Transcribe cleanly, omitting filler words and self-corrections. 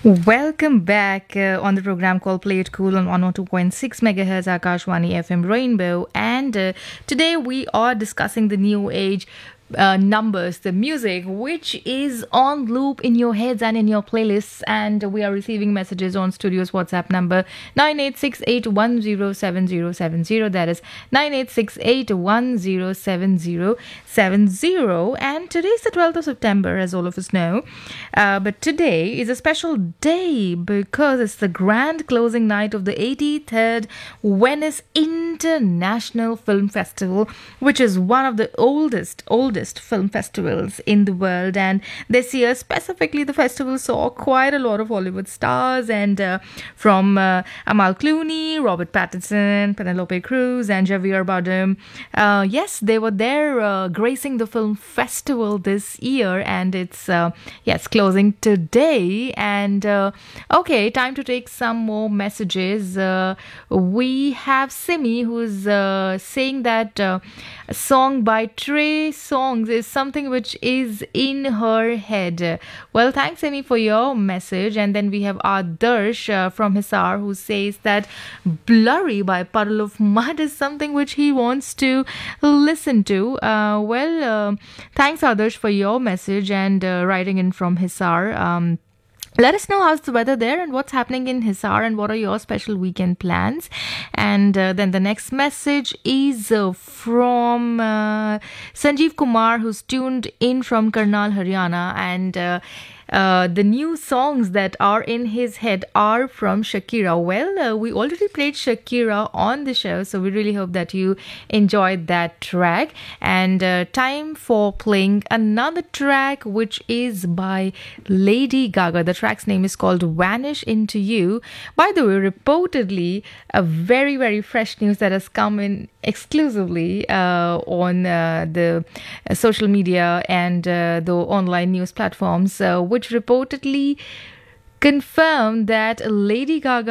Welcome back on the program called Play It Cool on 102.6 megahertz Akashwani FM Rainbow. And today we are discussing the new age numbers, the music which is on loop in your heads and in your playlists. And we are receiving messages on studio's WhatsApp number 9868107070. That is 9868107070. And today is the 12th of September, as all of us know. But today is a special day because it's the grand closing night of the 83rd Venice International Film Festival, which is one of the oldest film festivals in the world. And this year specifically, the festival saw quite a lot of Hollywood stars, and from Amal Clooney, Robert Pattinson, Penelope Cruz, and Javier Bardem. Yes, they were there gracing the film festival this year, and it's closing today. And okay, time to take some more messages. We have Simi, who's saying that a song by Trey Songz is something which is in her head. Well, thanks Simi for your message. And then we have Adarsh from Hisar, who says that Blurry by Puddle of Mud is something which he wants to listen to. Thanks Adarsh for your message and writing in from Hisar. Let us know how's the weather there and what's happening in Hisar and what are your special weekend plans. And then the next message is from Sanjeev Kumar, who's tuned in from Karnal, Haryana. And the new songs that are in his head are from Shakira. Well, we already played Shakira on the show, so we really hope that you enjoyed that track. And time for playing another track, which is by Lady Gaga. The track's name is called Vanish Into You. By the way, reportedly, a very, very fresh news that has come in exclusively on the social media and the online news platforms, which reportedly confirmed that Lady Gaga